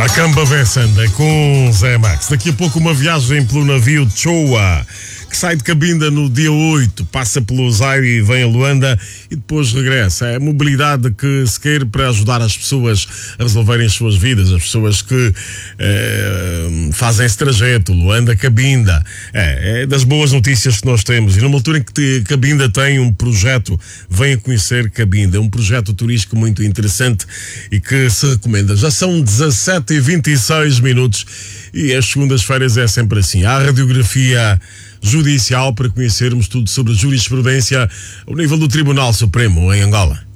Macamba Vessanda com Zé Max. Daqui a pouco uma viagem pelo navio Choa, que sai de Cabinda no dia 8, passa pelo Zaire e vem a Luanda e depois regressa. É a mobilidade que se quer para ajudar as pessoas a resolverem as suas vidas, as pessoas que fazem esse trajeto, Luanda-Cabinda. É das boas notícias que nós temos. E numa altura em que Cabinda tem um projeto, venha conhecer Cabinda. É um projeto turístico muito interessante e que se recomenda. Já são 17h26 e as segundas-feiras é sempre assim. Há radiografia judicial para conhecermos tudo sobre a jurisprudência ao nível do Tribunal Supremo em Angola.